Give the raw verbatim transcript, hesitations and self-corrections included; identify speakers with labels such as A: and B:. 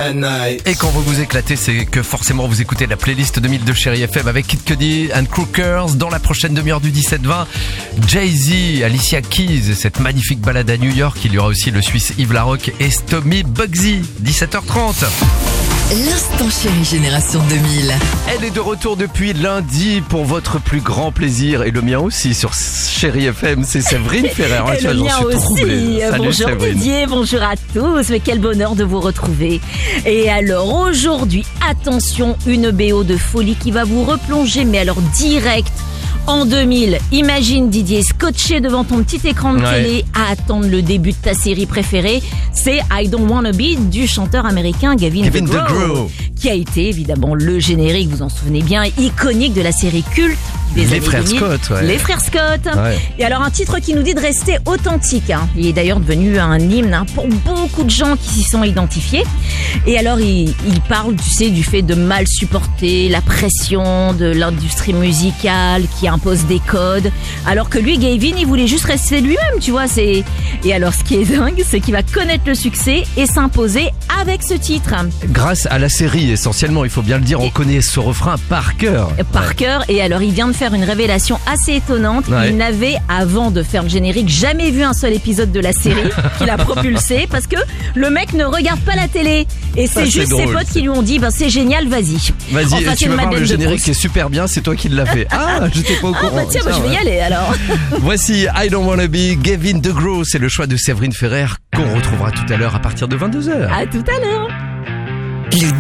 A: at night.
B: Et quand vous vous éclatez, c'est que forcément vous écoutez la playlist deux mille de Chérie F M avec Kid Cudi and Crookers. Dans la prochaine demi-heure du dix-sept vingt, Jay-Z, Alicia Keys et cette magnifique balade à New York. Il y aura aussi le Suisse Yves Larocque et Stomy Bugsy. dix-sept heures trente.
C: L'instant Chérie Génération deux mille.
B: Elle est de retour depuis lundi pour votre plus grand plaisir et le mien aussi sur Chérie F M. C'est Séverine Ferrer.
D: Et le mien aussi.
B: Salut,
D: bonjour
B: Séverine.
D: Didier, bonjour à tous. Mais quel bonheur de vous retrouver. Et alors aujourd'hui, attention, une B O de folie qui va vous replonger, mais alors direct en deux mille. Imagine Didier scotché devant ton petit écran de
B: Ouais.
D: télé à attendre le début de ta série préférée. C'est I Don't Wanna Be du chanteur américain Gavin,
B: Gavin
D: DeGraw,
B: DeGraw.
D: qui a été évidemment le générique, vous en souvenez bien, iconique de la série culte des
B: Les
D: années
B: frères
D: deux mille.
B: Scott, ouais.
D: Les frères Scott.
B: Ouais.
D: Et alors un titre qui nous dit de rester authentique. Hein. Il est d'ailleurs devenu un hymne hein, pour beaucoup de gens qui s'y sont identifiés. Et alors il, il parle, tu sais, du fait de mal supporter la pression de l'industrie musicale qui impose des codes. Alors que lui, Gavin, il voulait juste rester lui-même, tu vois. C'est... Et alors ce qui est dingue, c'est qu'il va connaître le succès et s'imposer avec ce titre.
B: Grâce à la série, essentiellement, il faut bien le dire, on connaît ce refrain par cœur.
D: Par
B: Ouais.
D: cœur. Et alors il vient de faire une révélation assez étonnante.
B: Ouais.
D: Il n'avait, avant de faire le générique, jamais vu un seul épisode de la série qu'il a propulsé parce que le mec ne regarde pas la télé. Et c'est
B: Ah, c'est
D: juste ses
B: drôle,
D: potes
B: ça.
D: qui lui ont dit, ben c'est génial, vas-y.
B: Vas-y,
D: Enfin,
B: tu
D: c'est
B: vas
D: une
B: voir
D: Madeleine
B: le
D: de
B: générique
D: Proust.
B: qui est super bien, c'est toi qui l'as fait. Ah, j'étais pas au
D: Ah
B: courant.
D: bah tiens, bah,
B: Ça
D: je vais
B: va.
D: y aller alors.
B: Voici I Don't Wanna Be, Gavin DeGraw, c'est le choix de Séverine Ferrer qu'on retrouvera tout à l'heure à partir de vingt-deux heures.
D: À tout à l'heure.
C: Le